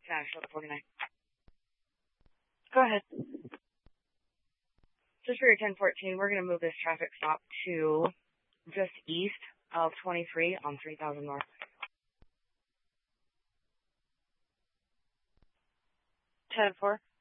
Nashville 49. Go ahead. Just for your 1014, we're going to move this traffic stop to just east of 23 on 3000 North. 10-4.